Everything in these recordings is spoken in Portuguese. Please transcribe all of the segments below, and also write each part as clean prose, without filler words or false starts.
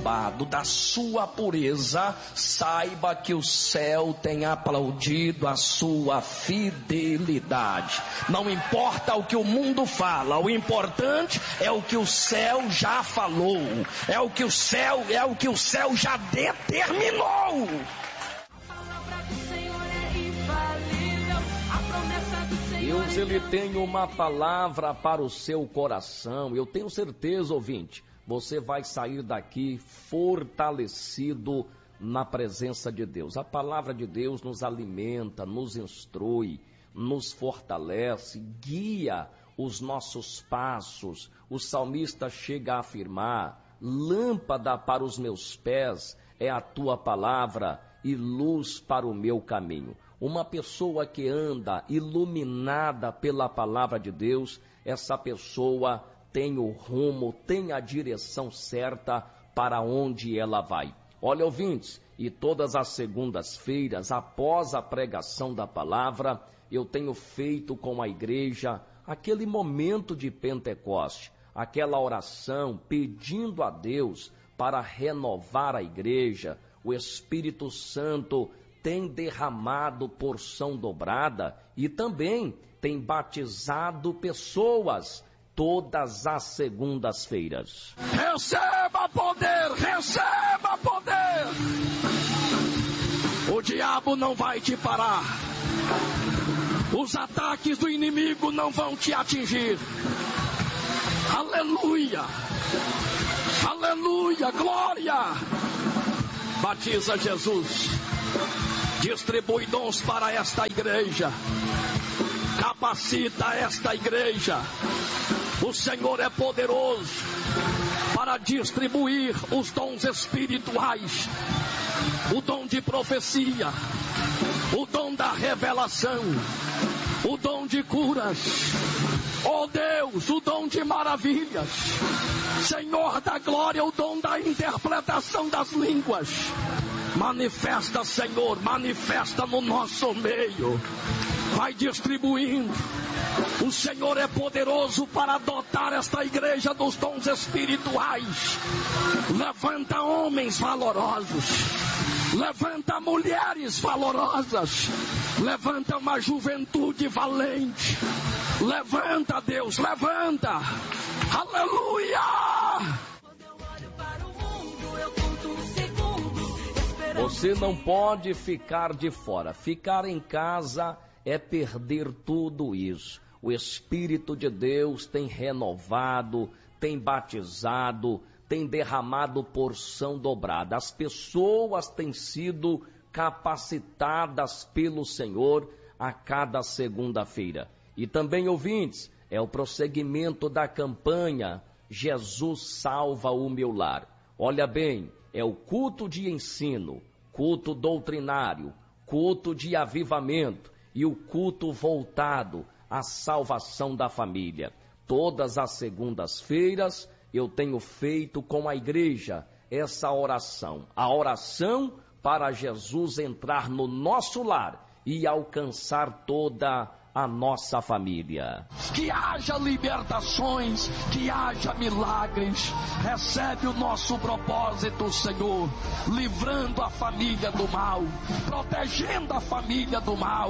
perturbado da sua pureza, saiba que o céu tem aplaudido a sua fidelidade. Não importa o que o mundo fala, o importante é o que o céu já falou, é o que o céu já determinou. Deus, Ele tem uma palavra para o seu coração. Eu tenho certeza, ouvinte, você vai sair daqui fortalecido na presença de Deus. A palavra de Deus nos alimenta, nos instrui, nos fortalece, guia os nossos passos. O salmista chega a afirmar: lâmpada para os meus pés é a tua palavra e luz para o meu caminho. Uma pessoa que anda iluminada pela palavra de Deus, essa pessoa tem o rumo, tem a direção certa para onde ela vai. Olha, ouvintes, e todas as segundas-feiras, após a pregação da palavra, eu tenho feito com a igreja aquele momento de Pentecoste, aquela oração pedindo a Deus para renovar a igreja. O Espírito Santo tem derramado porção dobrada e também tem batizado pessoas todas as segundas-feiras. Receba poder, receba poder! O diabo não vai te parar. Os ataques do inimigo não vão te atingir. Aleluia! Aleluia! Glória! Batiza Jesus. Distribui dons para esta igreja. Capacita esta igreja. O Senhor é poderoso para distribuir os dons espirituais. O dom de profecia, o dom da revelação, o dom de curas. Oh Deus, o dom de maravilhas. Senhor da glória, o dom da interpretação das línguas. Manifesta, Senhor, manifesta no nosso meio. Vai distribuindo. O Senhor é poderoso para dotar esta igreja dos dons espirituais. Levanta homens valorosos. Levanta mulheres valorosas. Levanta uma juventude valente. Levanta, Deus, levanta. Aleluia! Você não pode ficar de fora. Ficar em casa é perder tudo isso. O Espírito de Deus tem renovado, tem batizado, tem derramado porção dobrada. As pessoas têm sido capacitadas pelo Senhor a cada segunda-feira. E também, ouvintes, é o prosseguimento da campanha Jesus Salva o Meu Lar. Olha bem, é o culto de ensino, culto doutrinário, culto de avivamento e o culto voltado à salvação da família. Todas as segundas-feiras eu tenho feito com a igreja essa oração. A oração para Jesus entrar no nosso lar e alcançar toda a nossa família. Que haja libertações, que haja milagres. Recebe o nosso propósito, Senhor, livrando a família do mal, protegendo a família do mal.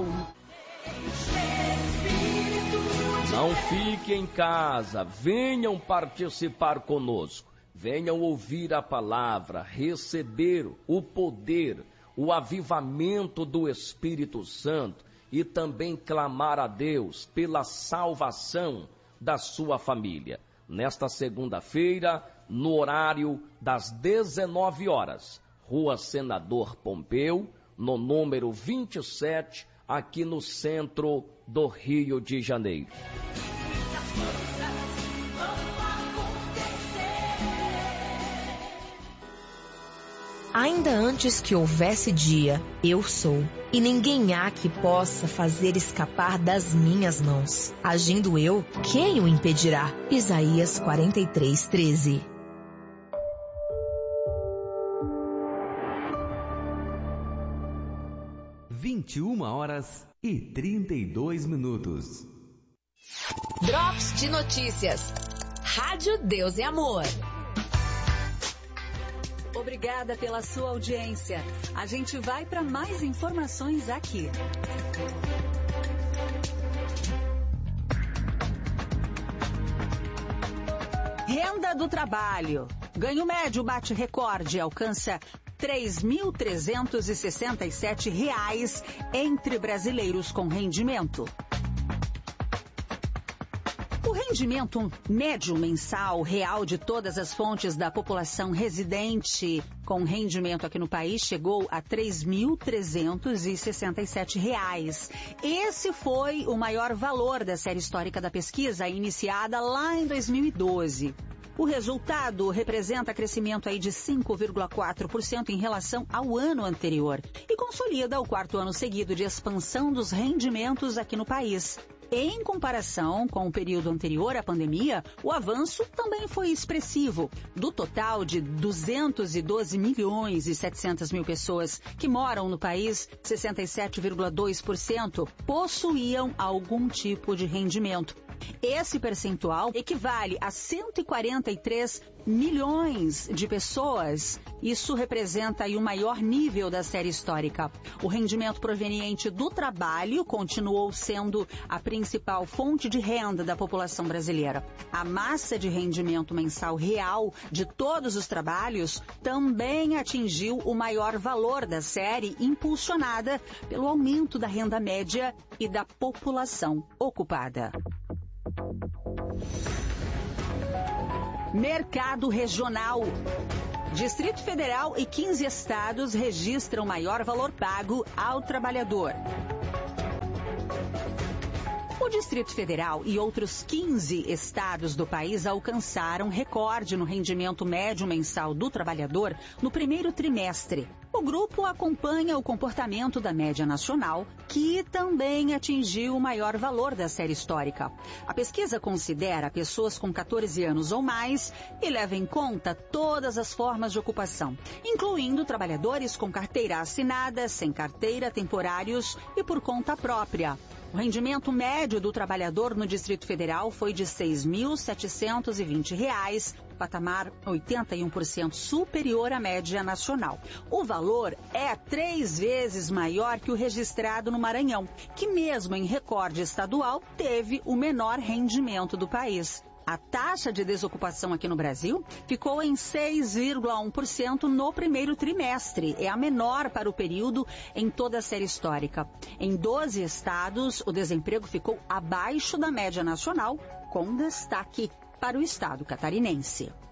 Não fique em casa, venham participar conosco, venham ouvir a palavra, receber o poder, o avivamento do Espírito Santo e também clamar a Deus pela salvação da sua família. Nesta segunda-feira, no horário das 19 horas, Rua Senador Pompeu, no número 27, aqui no centro do Rio de Janeiro. Ainda antes que houvesse dia, eu sou, e ninguém há que possa fazer escapar das minhas mãos. Agindo eu, quem o impedirá? Isaías 43:13. (21h32). Drops de notícias. Rádio Deus e Amor. obrigada pela sua audiência. A gente vai para mais informações aqui. Renda do trabalho. Ganho médio bate recorde, alcança R$ 3.367 entre brasileiros com rendimento. O rendimento médio mensal real de todas as fontes da população residente com rendimento aqui no país chegou a R$ 3.367. Esse foi o maior valor da série histórica da pesquisa, iniciada lá em 2012. O resultado representa crescimento aí de 5,4% em relação ao ano anterior e consolida o quarto ano seguido de expansão dos rendimentos aqui no país. Em comparação com o período anterior à pandemia, o avanço também foi expressivo. Do total de 212 milhões e 700 mil pessoas que moram no país, 67,2% possuíam algum tipo de rendimento. Esse percentual equivale a 143 milhões de pessoas. Isso representa aí o maior nível da série histórica. O rendimento proveniente do trabalho continuou sendo a principal fonte de renda da população brasileira. A massa de rendimento mensal real de todos os trabalhos também atingiu o maior valor da série, impulsionada pelo aumento da renda média e da população ocupada. Mercado regional. Distrito Federal e 15 estados registram maior valor pago ao trabalhador. O Distrito Federal e outros 15 estados do país alcançaram recorde no rendimento médio mensal do trabalhador no primeiro trimestre. O grupo acompanha o comportamento da média nacional, que também atingiu o maior valor da série histórica. A pesquisa considera pessoas com 14 anos ou mais e leva em conta todas as formas de ocupação, incluindo trabalhadores com carteira assinada, sem carteira, temporários e por conta própria. O rendimento médio do trabalhador no Distrito Federal foi de R$ 6.720, patamar 81% superior à média nacional. O valor é 3 vezes maior que o registrado no Maranhão, que mesmo em recorde estadual teve o menor rendimento do país. A taxa de desocupação aqui no Brasil ficou em 6,1% no primeiro trimestre. É a menor para o período em toda a série histórica. Em 12 estados, o desemprego ficou abaixo da média nacional, com destaque para o estado catarinense.